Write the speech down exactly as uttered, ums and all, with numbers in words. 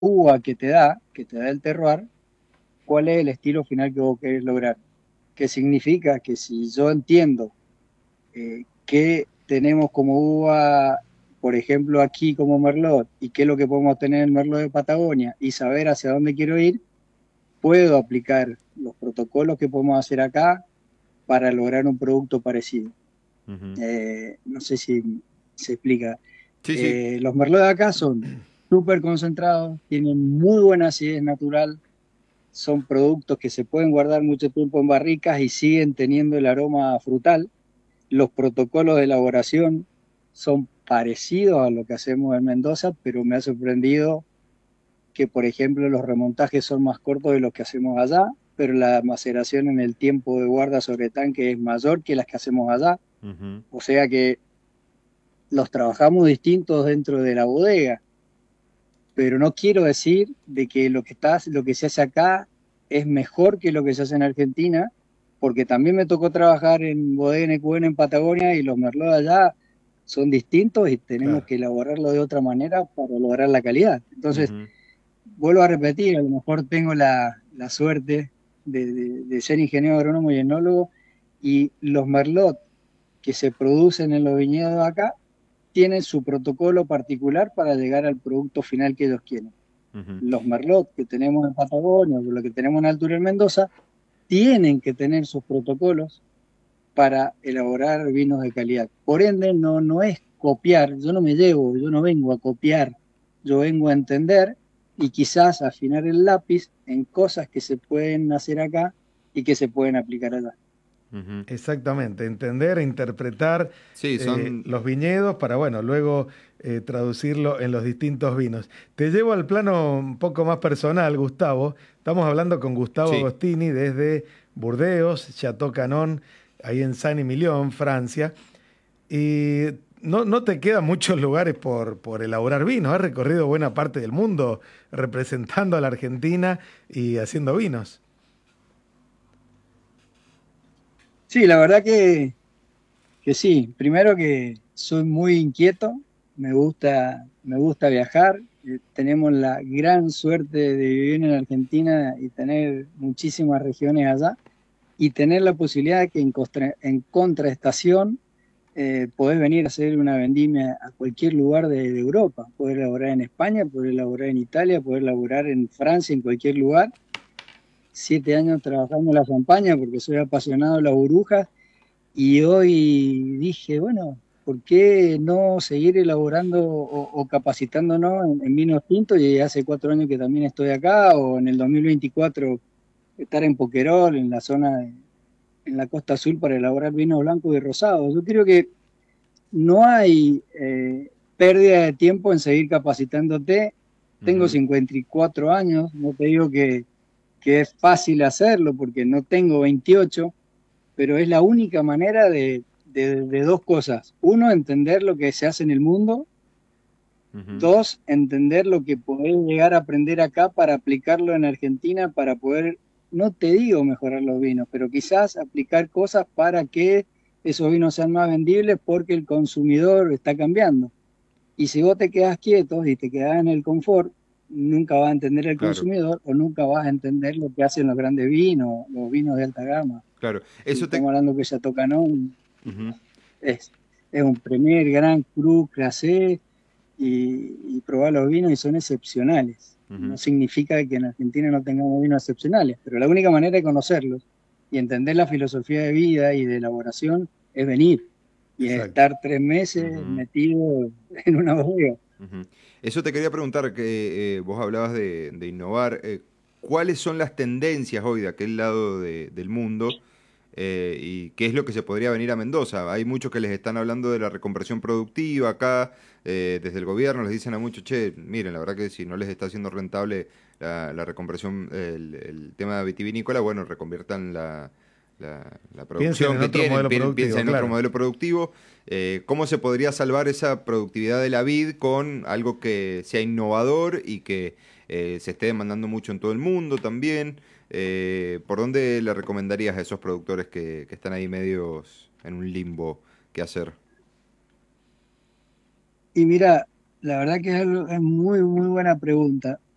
uva que te da, que te da el terroir, cuál es el estilo final que vos querés lograr. Que significa que si yo entiendo eh, qué tenemos como uva, por ejemplo, aquí como Merlot, y qué es lo que podemos tener en Merlot de Patagonia, y saber hacia dónde quiero ir, puedo aplicar los protocolos que podemos hacer acá para lograr un producto parecido. Ujú. Eh, no sé si se explica. Sí, sí. Eh, los Merlot de acá son súper concentrados, tienen muy buena acidez natural, son productos que se pueden guardar mucho tiempo en barricas y siguen teniendo el aroma frutal. Los protocolos de elaboración son parecidos a lo que hacemos en Mendoza, pero me ha sorprendido que, por ejemplo, los remontajes son más cortos de los que hacemos allá, pero la maceración en el tiempo de guarda sobre tanque es mayor que las que hacemos allá. Ujú. O sea que los trabajamos distintos dentro de la bodega, pero no quiero decir de que lo que está, lo que se hace acá es mejor que lo que se hace en Argentina, porque también me tocó trabajar en bodega N Q N en Patagonia y los merlot de allá son distintos y tenemos Claro. que elaborarlo de otra manera para lograr la calidad. Entonces, Ujú. vuelvo a repetir, a lo mejor tengo la, la suerte de, de, de ser ingeniero agrónomo y enólogo y los merlot que se producen en los viñedos de acá tienen su protocolo particular para llegar al producto final que ellos quieren. Ujú. Los merlot que tenemos en Patagonia, o lo que tenemos en Altura en Mendoza, tienen que tener sus protocolos para elaborar vinos de calidad. Por ende, no, no es copiar, yo no me llevo, yo no vengo a copiar, yo vengo a entender y quizás afinar el lápiz en cosas que se pueden hacer acá y que se pueden aplicar allá. Ujú. Exactamente, entender e interpretar Sí, eh, son... los viñedos para, bueno, luego eh, traducirlo en los distintos vinos. Te llevo al plano un poco más personal, Gustavo. Estamos hablando con Gustavo Sí. Agostini desde Burdeos, Chateau Canon, ahí en Saint-Emilion, Francia. Y no, no te quedan muchos lugares por, por elaborar vinos. Has recorrido buena parte del mundo representando a la Argentina y haciendo vinos. Sí, la verdad que, que sí. Primero que soy muy inquieto, me gusta, me gusta viajar. Eh, tenemos la gran suerte de vivir en Argentina y tener muchísimas regiones allá y tener la posibilidad de que en, costra- en contraestación eh, podés venir a hacer una vendimia a cualquier lugar de, de Europa. Poder elaborar en España, poder elaborar en Italia, poder elaborar en Francia, en cualquier lugar. Siete años trabajando en la champaña porque soy apasionado de las burbujas y hoy dije, bueno, ¿por qué no seguir elaborando o, o capacitándonos en, en vinos tintos? Y hace cuatro años que también estoy acá, o en el dos mil veinticuatro estar en Poquerol, en la zona, de- en la costa azul, para elaborar vinos blancos y rosados. Yo creo que no hay eh, pérdida de tiempo en seguir capacitándote. Tengo Ujú. cincuenta y cuatro años, no te digo que, que es fácil hacerlo porque no tengo veintiocho, pero es la única manera de, de, de dos cosas. Uno, entender lo que se hace en el mundo. Ujú. Dos, entender lo que podés llegar a aprender acá para aplicarlo en Argentina, para poder, no te digo mejorar los vinos, pero quizás aplicar cosas para que esos vinos sean más vendibles porque el consumidor está cambiando. Y si vos te quedás quieto y te quedás en el confort, nunca vas a entender el Claro, consumidor o nunca vas a entender lo que hacen los grandes vinos, los vinos de alta gama. claro. Si Eso estamos te... hablando que ya toca, ¿no? Ujú. Es, es un Premier Gran Cru Classé y, y probar los vinos y son excepcionales. No Ujú. significa que en Argentina no tengamos vinos excepcionales, pero la única manera de conocerlos y entender la filosofía de vida y de elaboración es venir y es Exacto. estar tres meses Ujú. metido en una bodega. Ujú. Eso te quería preguntar, que eh, vos hablabas de, de innovar. Eh, ¿cuáles son las tendencias hoy de aquel lado de- del mundo? Eh, ¿y qué es lo que se podría venir a Mendoza? Hay muchos que les están hablando de la reconversión productiva acá, eh, desde el gobierno les dicen a muchos, che, miren, la verdad que si no les está haciendo rentable la, la reconversión, el, el tema vitivinícola, bueno, reconviertan la, la- la Piensen producción en que otro tienen, modelo pi- piensen productivo, en otro claro. modelo productivo. Eh, ¿cómo se podría salvar esa productividad de la vid con algo que sea innovador y que eh, se esté demandando mucho en todo el mundo también? Eh, ¿por dónde le recomendarías a esos productores que, que están ahí medios en un limbo qué hacer? Y mira, la verdad que es, algo- es muy, muy buena pregunta.